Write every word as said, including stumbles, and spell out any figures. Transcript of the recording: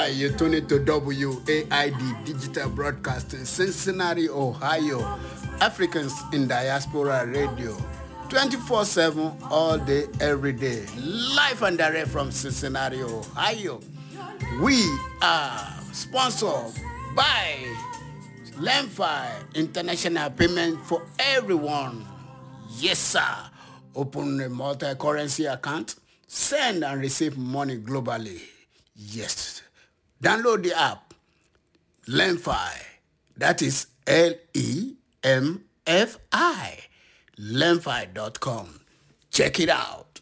You tune into W A I D Digital Broadcasting, Cincinnati, Ohio, Africans in Diaspora Radio, twenty-four seven, all day, every day, live and direct from Cincinnati, Ohio. We are sponsored by Lemfi International Payment for Everyone. Yes, sir. Open a multi-currency account, send and receive money globally. Yes. Download the app, Lemfi. That is L E M F I. Lemfi dot com. Check it out.